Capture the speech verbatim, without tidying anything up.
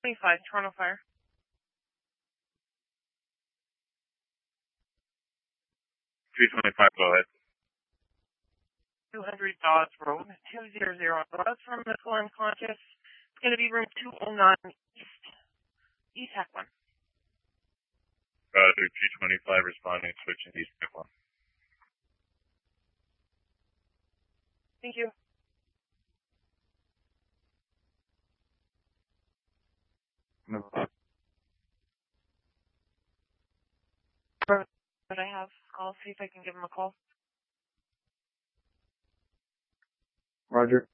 twenty-five, Toronto Fire. three twenty-five, go ahead. two hundred Dawes Road, two hundred. Dawes from missile unconscious. It's going to be room two oh nine East. East Hack one. Roger, three twenty-five responding, switching East Hack one. Thank you. No. But I have, I'll see if I can give him a call. Roger.